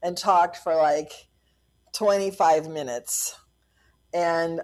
and talked for like 25 minutes. And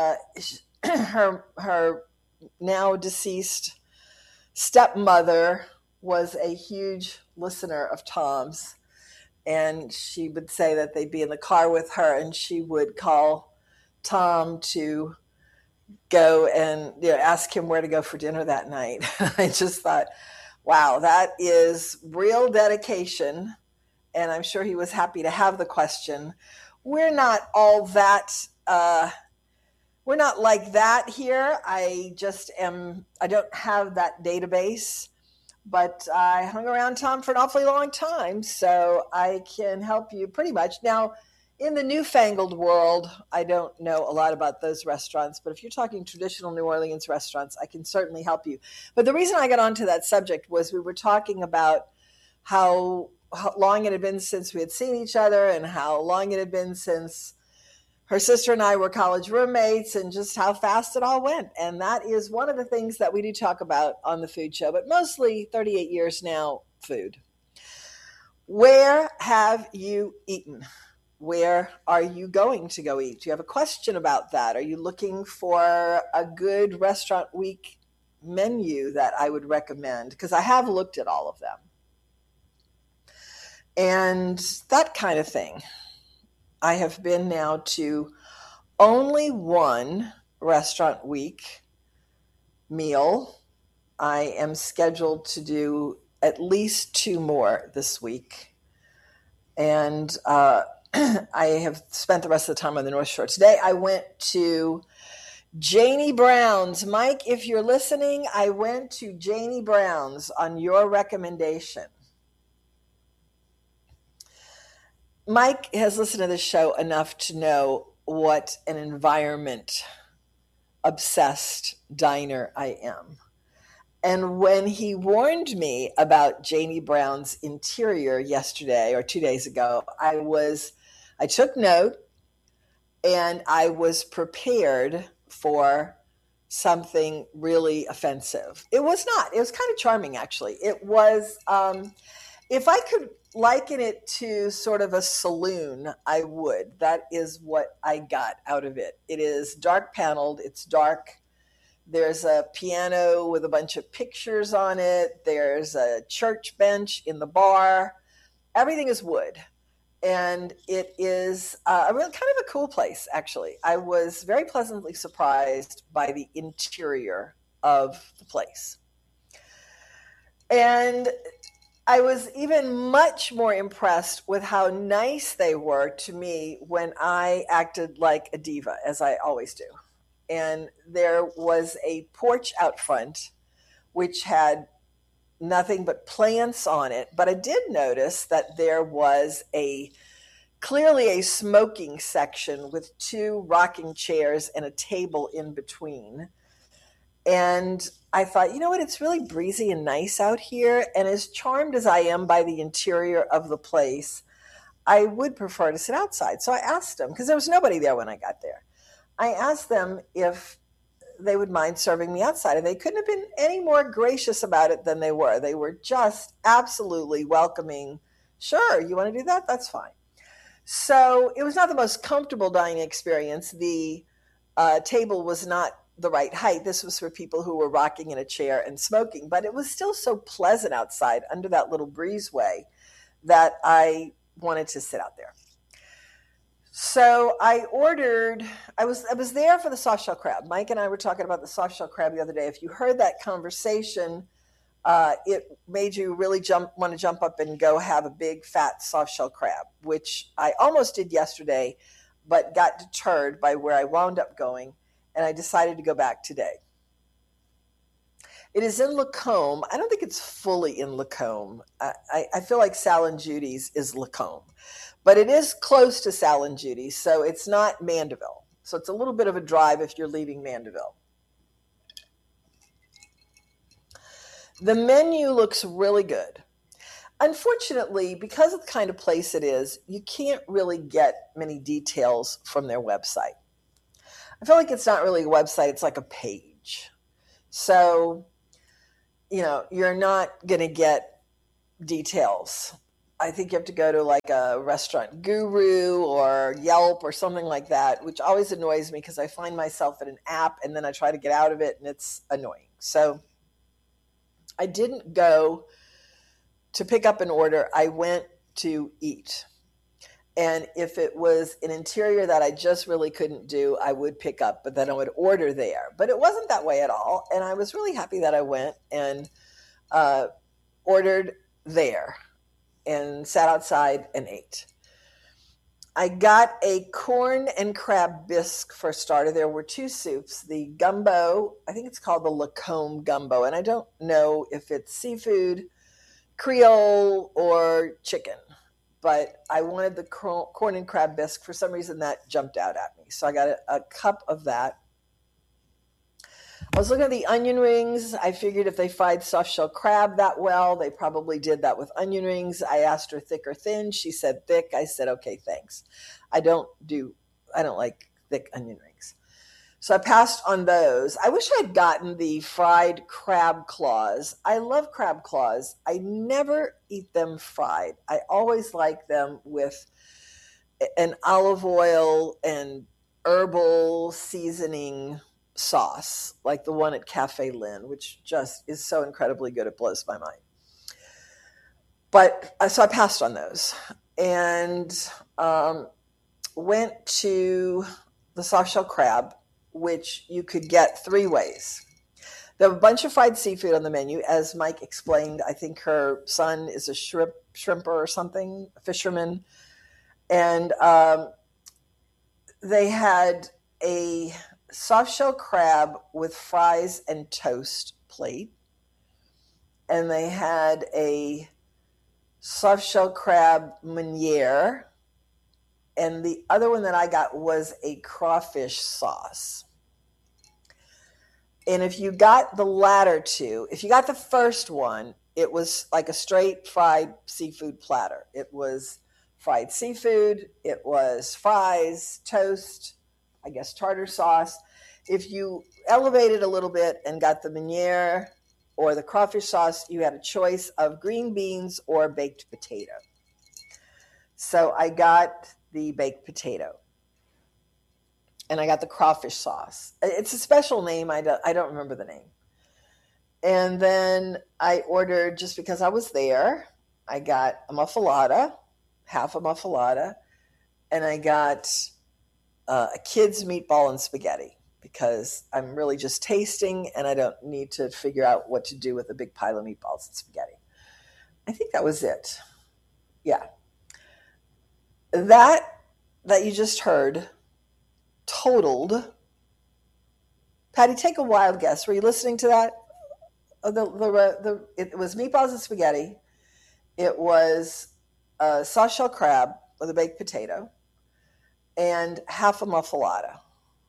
her now deceased stepmother was a huge listener of Tom's. And she would say that they'd be in the car with her and she would call Tom to go and ask him where to go for dinner that night. I just thought, wow, that is real dedication. And I'm sure he was happy to have the question. We're not all that, we're not like that here. I don't have that database, but I hung around Tom for an awfully long time, so I can help you pretty much. Now, in the newfangled world, I don't know a lot about those restaurants, but if you're talking traditional New Orleans restaurants, I can certainly help you. But the reason I got onto that subject was we were talking about how long it had been since we had seen each other and how long it had been since her sister and I were college roommates and just how fast it all went. And that is one of the things that we do talk about on the food show, but mostly 38 years now, food. Where have you eaten? Where are you going to go eat? Do you have a question about that? Are you looking for a good restaurant week menu that I would recommend? Because I have looked at all of them. And that kind of thing. I have been now to only one restaurant week meal. I am scheduled to do at least 2 more this week. And I have spent the rest of the time on the North Shore. Today I went to Janie Brown's. Mike, if you're listening, I went to Janie Brown's on your recommendation. Mike has listened to this show enough to know what an environment obsessed diner I am. And when he warned me about Janie Brown's interior yesterday or 2 days ago, I took note and I was prepared for something really offensive. It was not. It was kind of charming, actually. It was, if I could liken it to sort of a saloon, I would. That is what I got out of it. It is dark paneled. It's dark. There's a piano with a bunch of pictures on it. There's a church bench in the bar. Everything is wood. And it is a really kind of a cool place, actually. I was very pleasantly surprised by the interior of the place. And I was even much more impressed with how nice they were to me when I acted like a diva, as I always do. And there was a porch out front, which had nothing but plants on it. But I did notice that there was clearly a smoking section with 2 rocking chairs and a table in between. And I thought, you know what, it's really breezy and nice out here. And as charmed as I am by the interior of the place, I would prefer to sit outside. So I asked them, because there was nobody there when I got there. I asked them if they would mind serving me outside. And they couldn't have been any more gracious about it than they were. They were just absolutely welcoming. Sure, you want to do that? That's fine. So it was not the most comfortable dining experience. The table was not the right height. This was for people who were rocking in a chair and smoking, but it was still so pleasant outside under that little breezeway that I wanted to sit out there. So I was there for the soft shell crab. Mike and I were talking about the soft shell crab the other day. If you heard that conversation, it made you really want to jump up and go have a big fat soft shell crab, which I almost did yesterday, but got deterred by where I wound up going. And I decided to go back today. It is in Lacombe. I don't think it's fully in Lacombe. I feel like Sal and Judy's is Lacombe. But it is close to Sal and Judy's, so it's not Mandeville. So it's a little bit of a drive if you're leaving Mandeville. The menu looks really good. Unfortunately, because of the kind of place it is, you can't really get many details from their website. I feel like it's not really a website, it's like a page. So, you're not going to get details. I think you have to go to like a restaurant guru or Yelp or something like that, which always annoys me because I find myself in an app and then I try to get out of it and it's annoying. So I didn't go to pick up an order. I went to eat. And if it was an interior that I just really couldn't do, I would pick up, but then I would order there. But it wasn't that way at all. And I was really happy that I went and ordered there and sat outside and ate. I got a corn and crab bisque for a starter. There were two soups, the gumbo, I think it's called the Lacombe gumbo, and I don't know if it's seafood, Creole, or chicken, but I wanted the corn and crab bisque. For some reason that jumped out at me. So I got a cup of that. I was looking at the onion rings. I figured if they fried soft shell crab that well, they probably did that with onion rings. I asked her thick or thin. She said thick. I said, okay, thanks. I don't like thick onion rings. So I passed on those. I wish I'd gotten the fried crab claws. I love crab claws. I never eat them fried. I always like them with an olive oil and herbal seasoning sauce, like the one at Cafe Lynn, which just is so incredibly good, it blows my mind. But so I passed on those and went to the soft shell crab, which you could get three ways. There were a bunch of fried seafood on the menu. As Mike explained, I think her son is a shrimper or something, a fisherman. And they had a soft shell crab with fries and toast plate. And they had a soft shell crab meuniere. And the other one that I got was a crawfish sauce. And if you got the latter two, if you got the first one, it was like a straight fried seafood platter. It was fried seafood, it was fries, toast, I guess tartar sauce. If you elevated a little bit and got the meuniere or the crawfish sauce, you had a choice of green beans or baked potato. So I got the baked potato and I got the crawfish sauce. It's a special name. I don't remember the name. And then I ordered, just because I was there, I got a muffalata, half a muffalata, and I got a kid's meatball and spaghetti because I'm really just tasting and I don't need to figure out what to do with a big pile of meatballs and spaghetti. I think that was it. Yeah. That you just heard totaled, Patty, take a wild guess. Were you listening to that? It was meatballs and spaghetti. It was a soft shell crab with a baked potato and half a muffalata.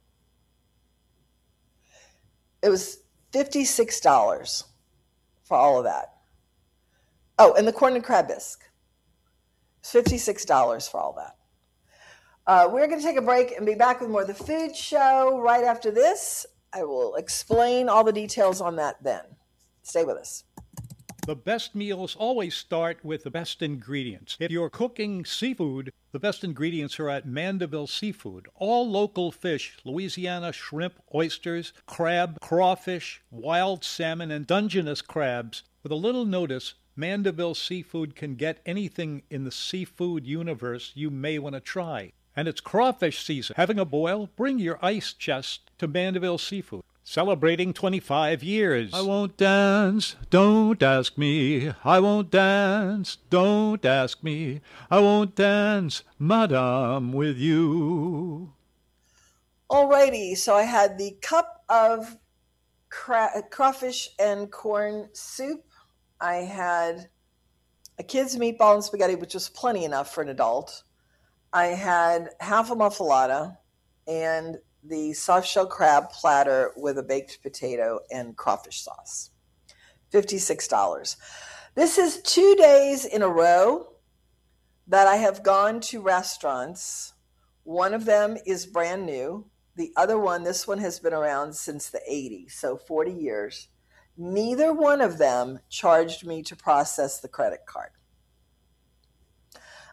It was $56 for all of that. Oh, and the corn and crab bisque. It's $56 for all that. We're going to take a break and be back with more of the food show right after this. I will explain all the details on that then. Stay with us. The best meals always start with the best ingredients. If you're cooking seafood, the best ingredients are at Mandeville Seafood. All local fish, Louisiana shrimp, oysters, crab, crawfish, wild salmon, and Dungeness crabs. With a little notice, Mandeville Seafood can get anything in the seafood universe you may want to try. And it's crawfish season. Having a boil? Bring your ice chest to Mandeville Seafood. Celebrating 25 years. I won't dance, don't ask me. I won't dance, don't ask me. I won't dance, madame, with you. Alrighty, so I had the cup of crawfish and corn soup. I had a kid's meatball and spaghetti, which was plenty enough for an adult. I had half a muffalata and the soft shell crab platter with a baked potato and crawfish sauce. $56. This is 2 days in a row that I have gone to restaurants. One of them is brand new. The other one, this one has been around since the 80s, so 40 years. Neither one of them charged me to process the credit card.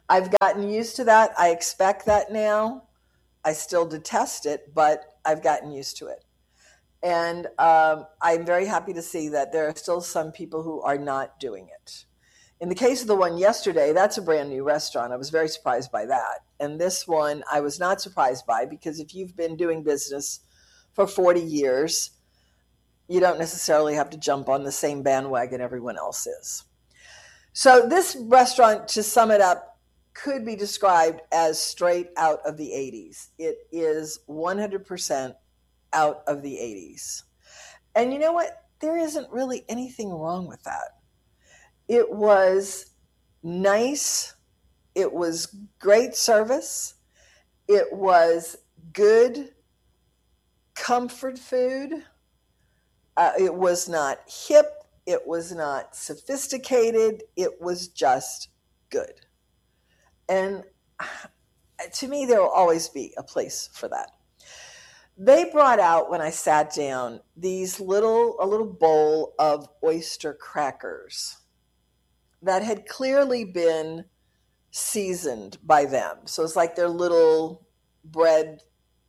I've gotten used to that. I expect that now. I still detest it, but I've gotten used to it. And I'm very happy to see that there are still some people who are not doing it. In the case of the one yesterday, that's a brand new restaurant. I was very surprised by that. And this one I was not surprised by, because if you've been doing business for 40 years, you don't necessarily have to jump on the same bandwagon everyone else is. So this restaurant, to sum it up, could be described as straight out of the 80s. It is 100% out of the 80s. And you know what? There isn't really anything wrong with that. It was nice. It was great service. It was good comfort food. It was not hip. It was not sophisticated. It was just good. And to me, there will always be a place for that. They brought out, when I sat down, a little bowl of oyster crackers that had clearly been seasoned by them. So it's like their little bread,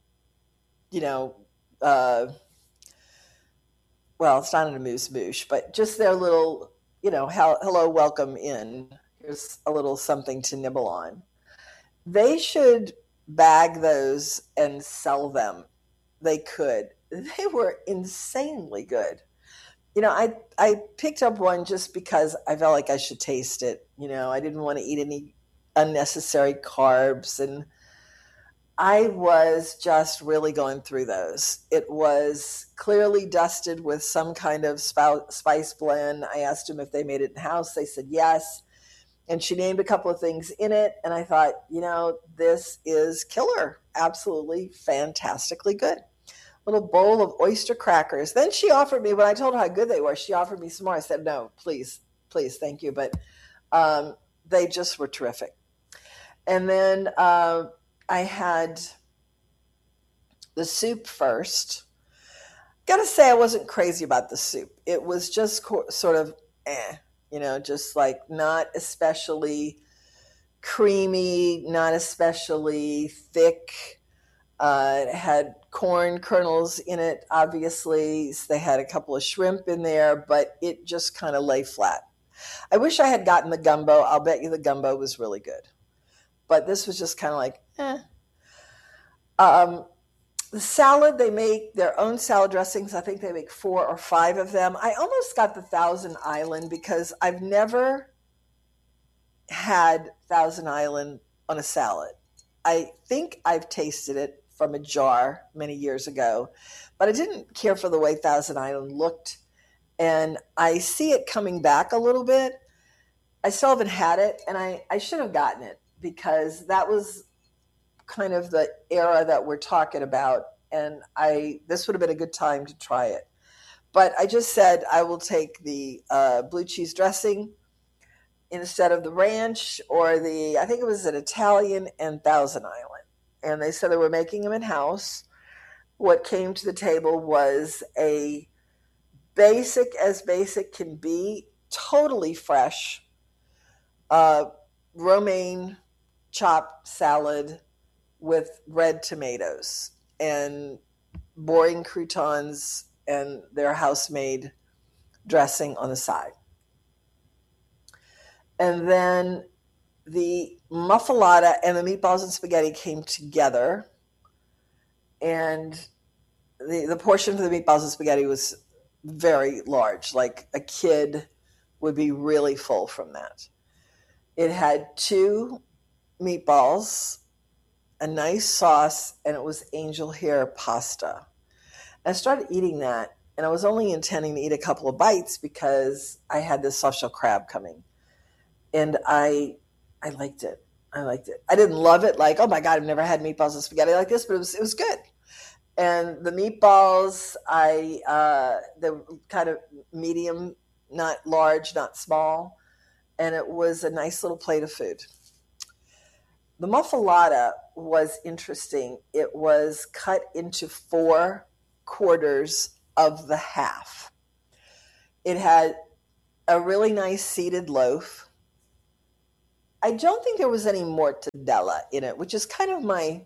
well, it's not an amuse-bouche, but just their little, hello, welcome in. Here's a little something to nibble on. They should bag those and sell them. They could. They were insanely good. I picked up one just because I felt like I should taste it. I didn't want to eat any unnecessary carbs, and I was just really going through those. It was clearly dusted with some kind of spice blend. I asked them if they made it in-house. They said yes. And she named a couple of things in it. And I thought, this is killer. Absolutely fantastically good. Little bowl of oyster crackers. Then she offered me, when I told her how good they were, she offered me some more. I said, no, please, thank you. But they just were terrific. And then I had the soup first. Gotta say, I wasn't crazy about the soup. It was just sort of just like not especially creamy, not especially thick. It had corn kernels in it, obviously. They had a couple of shrimp in there, but it just kind of lay flat. I wish I had gotten the gumbo. I'll bet you the gumbo was really good. But this was just kind of like, The salad, they make their own salad dressings. I think they make 4 or 5 of them. I almost got the Thousand Island because I've never had Thousand Island on a salad. I think I've tasted it from a jar many years ago, but I didn't care for the way Thousand Island looked. And I see it coming back a little bit. I still haven't had it, and I should have gotten it because that was kind of the era that we're talking about, and this would have been a good time to try it. But I just said I will take the blue cheese dressing instead of the ranch, or I think it was an Italian and Thousand Island. And they said they were making them in-house. What came to the table was a basic as basic can be, totally fresh romaine chopped salad with red tomatoes and boring croutons and their house-made dressing on the side. And then the muffalata and the meatballs and spaghetti came together, and the portion for the meatballs and spaghetti was very large, like a kid would be really full from that. It had 2 meatballs, a nice sauce, and it was angel hair pasta. And I started eating that, and I was only intending to eat a couple of bites because I had this soft shell crab coming. And I liked it. I didn't love it, like, oh my God, I've never had meatballs and spaghetti like this, but it was good. And the meatballs, they were kind of medium, not large, not small. And it was a nice little plate of food. The muffalata was interesting. It was cut into 4 quarters of the half. It had a really nice seeded loaf. I don't think there was any mortadella in it, which is kind of my,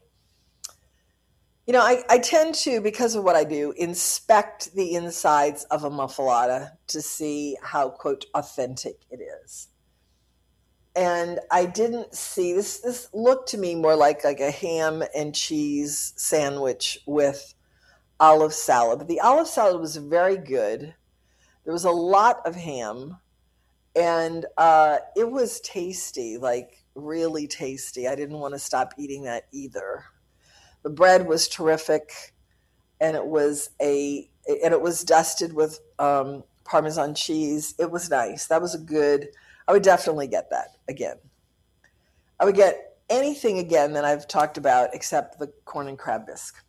I tend to, because of what I do, inspect the insides of a muffalata to see how, quote, authentic it is. And I didn't see this. This looked to me more like a ham and cheese sandwich with olive salad. But the olive salad was very good. There was a lot of ham, and it was tasty, like really tasty. I didn't want to stop eating that either. The bread was terrific, and it was dusted with Parmesan cheese. It was nice. That was a good. I would definitely get that again. I would get anything again that I've talked about except the corn and crab bisque.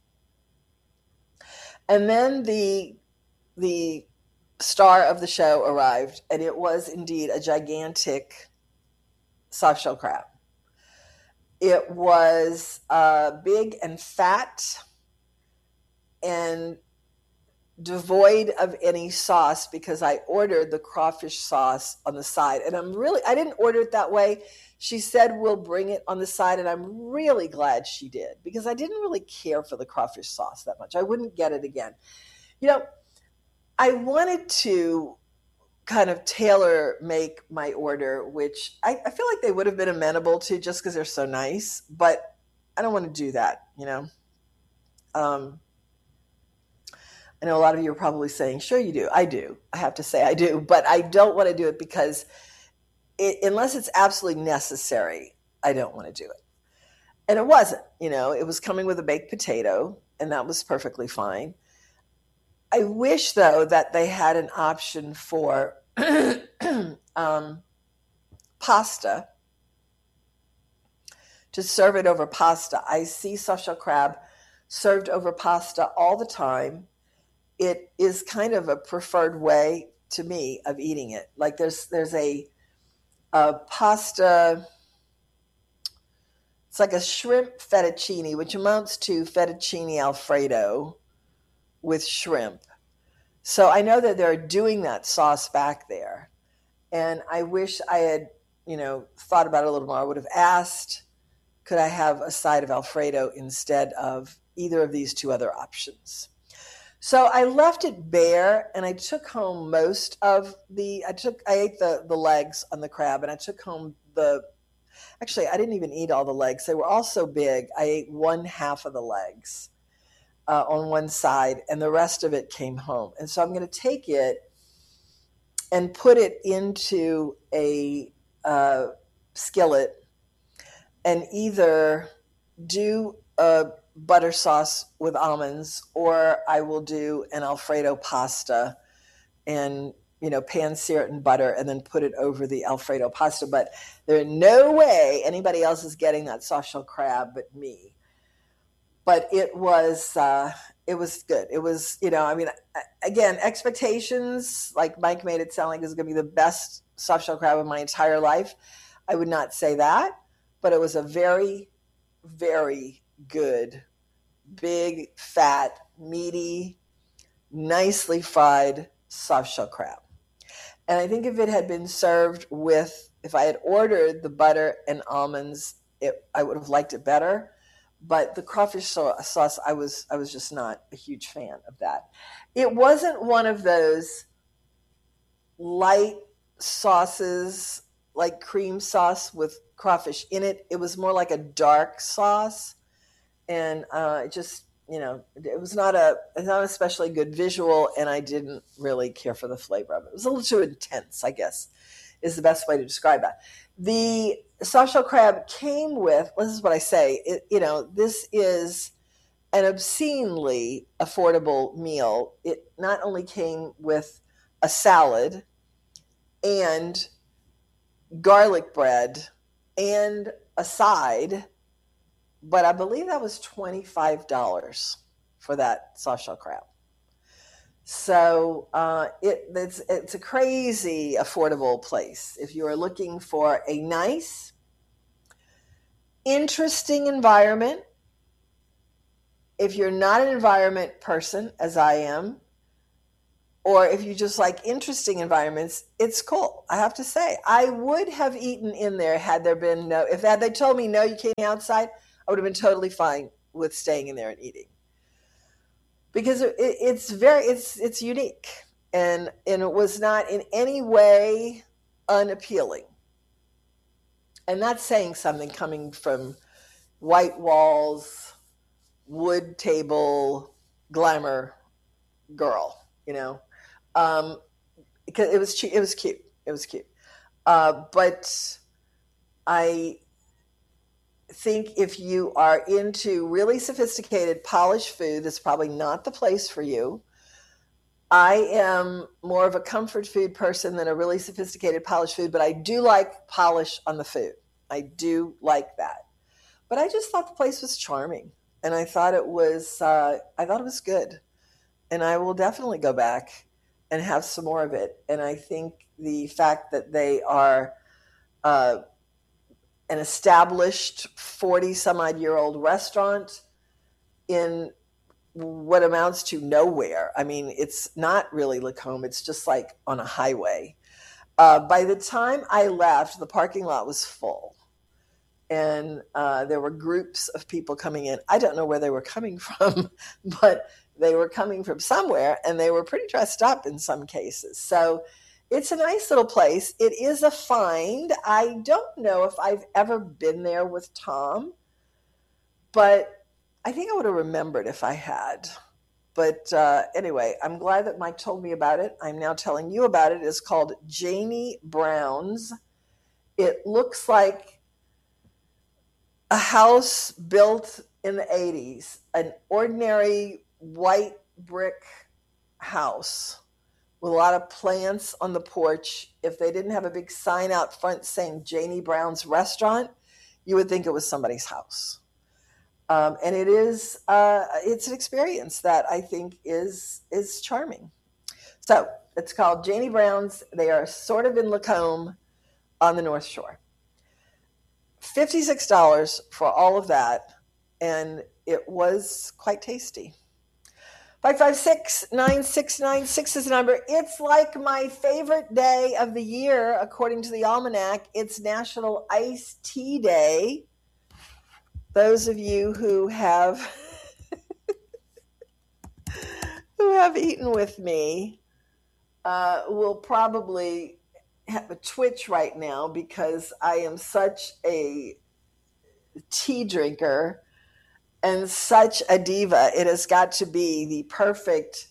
And then the star of the show arrived, and it was indeed a gigantic soft shell crab. It was big and fat and devoid of any sauce because I ordered the crawfish sauce on the side. And I didn't order it that way. She said, we'll bring it on the side. And I'm really glad she did because I didn't really care for the crawfish sauce that much. I wouldn't get it again. I wanted to kind of tailor make my order, which I feel like they would have been amenable to just because they're so nice, but I don't want to do that, I know a lot of you are probably saying, sure you do. I do. I have to say I do, but I don't want to do it because unless it's absolutely necessary, I don't want to do it. And it wasn't, it was coming with a baked potato, and that was perfectly fine. I wish, though, that they had an option for pasta, to serve it over pasta. I see soft shell crab served over pasta all the time. It is kind of a preferred way to me of eating it. Like there's a pasta, it's like a shrimp fettuccine, which amounts to fettuccine Alfredo with shrimp. So I know that they're doing that sauce back there. And I wish I had, thought about it a little more. I would have asked, could I have a side of Alfredo instead of either of these two other options? So I left it bare, and I took home most of I ate the legs on the crab, and I took home actually, I didn't even eat all the legs. They were all so big. I ate one half of the legs on one side, and the rest of it came home. And so I'm going to take it and put it into a skillet and either do a butter sauce with almonds, or I will do an Alfredo pasta and, pan sear it in butter and then put it over the Alfredo pasta. But there's no way anybody else is getting that soft shell crab but me. But it was good. It was, again, expectations, like Mike made it sound like it was going to be the best soft shell crab of my entire life. I would not say that, but it was a very, very good, big, fat, meaty, nicely fried soft shell crab. And I think if it had been served if I had ordered the butter and almonds, I would have liked it better. But the crawfish sauce, I was just not a huge fan of that. It wasn't one of those light sauces like cream sauce with crawfish in it. It was more like a dark sauce. And it was not a especially good visual, and I didn't really care for the flavor of it. It was a little too intense, I guess, is the best way to describe that. The soft shell crab came with, this is what I say, this is an obscenely affordable meal. It not only came with a salad and garlic bread and a side, but I believe that was $25 for that soft shell crab. So it's a crazy affordable place. If you are looking for a nice, interesting environment, if you're not an environment person, as I am, or if you just like interesting environments, it's cool. I have to say, I would have eaten in there had there been no, if they told me, no, you can't eat outside, I would have been totally fine with staying in there and eating. Because it's unique. And it was not in any way unappealing. And that's saying something coming from white walls, wood table, glamour girl, because it was cute. It was cute. But I think if you are into really sophisticated, polished food, that's probably not the place for you. I am more of a comfort food person than a really sophisticated, polished food, but I do like polish on the food. I do like that. But I just thought the place was charming, and I thought it was good. And I will definitely go back and have some more of it. And I think the fact that they are an established 40-some-odd-year-old restaurant in what amounts to nowhere. I mean, it's not really Lacombe. It's just like on a highway. By the time I left, the parking lot was full. And there were groups of people coming in. I don't know where they were coming from, but they were coming from somewhere, and they were pretty dressed up in some cases. So it's a nice little place. It is a find. I don't know if I've ever been there with Tom, but I think I would have remembered if I had. But anyway, I'm glad that Mike told me about it. I'm now telling you about it. It's called Janie Brown's. It looks like a house built in the 80s, an ordinary white brick house with a lot of plants on the porch. If they didn't have a big sign out front saying Janie Brown's Restaurant, you would think it was somebody's house. And it's an experience that I think is charming. So it's called Janie Brown's. They are sort of in Lacombe on the North Shore. $56 for all of that, and it was quite tasty. 556-9696 is the number. It's like my favorite day of the year, according to the Almanac. It's National Iced Tea Day. Those of you who have eaten with me will probably have a twitch right now, because I am such a tea drinker and such a diva. It has got to be the perfect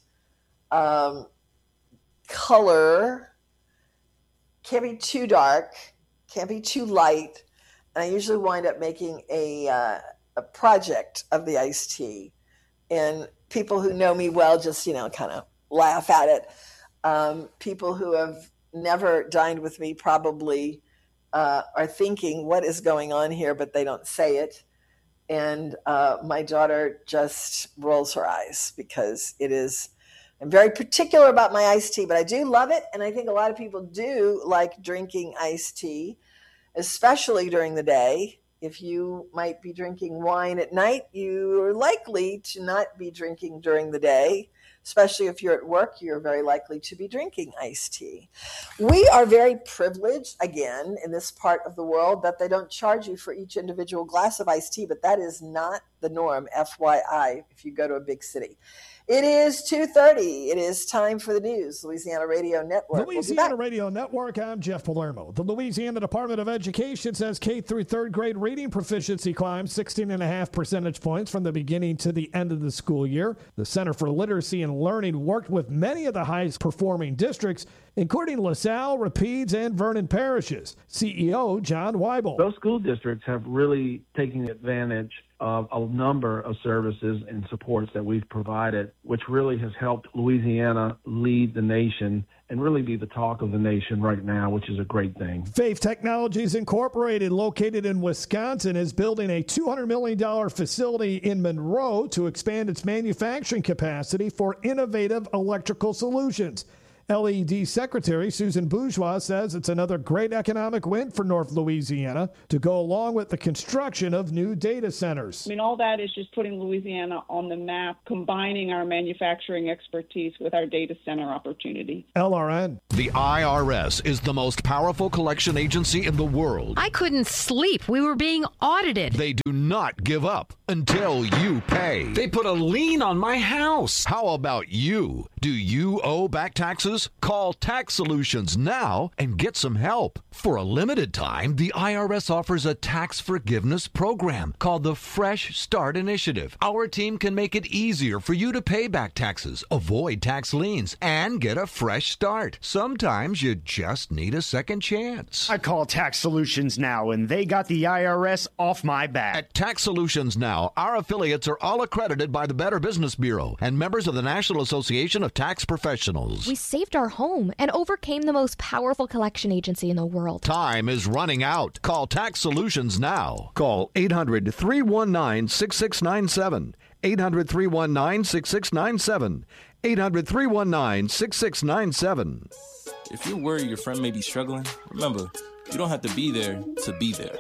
color. Can't be too dark, can't be too light. And I usually wind up making a project of the iced tea. And people who know me well just, kind of laugh at it. People who have never dined with me probably are thinking, what is going on here? But they don't say it. And my daughter just rolls her eyes, because I'm very particular about my iced tea, but I do love it. And I think a lot of people do like drinking iced tea, especially during the day. If you might be drinking wine at night, you're likely to not be drinking during the day. Especially if you're at work, you're very likely to be drinking iced tea. We are very privileged, again, in this part of the world, that they don't charge you for each individual glass of iced tea, but that is not the norm, FYI, if you go to a big city. It is 2:30. It is time for the news. Louisiana Radio Network. Louisiana Radio Network, I'm Jeff Palermo. The Louisiana Department of Education says K through third grade reading proficiency climbed 16.5 percentage points from the beginning to the end of the school year. The Center for Literacy and Learning worked with many of the highest performing districts, including LaSalle, Rapides, and Vernon parishes. CEO John Weibel. Those school districts have really taken advantage of a number of services and supports that we've provided, which really has helped Louisiana lead the nation and really be the talk of the nation right now, which is a great thing. Faith Technologies Incorporated, located in Wisconsin, is building a $200 million facility in Monroe to expand its manufacturing capacity for innovative electrical solutions. LED Secretary Susan Bourgeois says it's another great economic win for North Louisiana to go along with the construction of new data centers. I mean, all that is just putting Louisiana on the map, combining our manufacturing expertise with our data center opportunity. LRN. The IRS is the most powerful collection agency in the world. I couldn't sleep. We were being audited. They do not give up until you pay. They put a lien on my house. How about you? Do you owe back taxes? Call Tax Solutions now and get some help. For a limited time, the IRS offers a tax forgiveness program called the Fresh Start Initiative. Our team can make it easier for you to pay back taxes, avoid tax liens, and get a fresh start. Sometimes you just need a second chance. I call Tax Solutions now, and they got the IRS off my back. At Tax Solutions Now, our affiliates are all accredited by the Better Business Bureau and members of the National Association of Tax Professionals. We saved our home and overcame the most powerful collection agency in the world. Time is running out. Call Tax Solutions now. Call 800-319-6697. 800-319-6697. 800-319-6697. If you're worried your friend may be struggling, remember, you don't have to be there to be there.